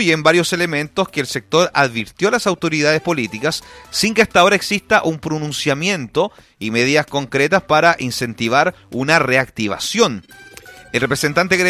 incluyen varios elementos que el sector advirtió a las autoridades políticas sin que hasta ahora exista un pronunciamiento y medidas concretas para incentivar una reactivación. El representante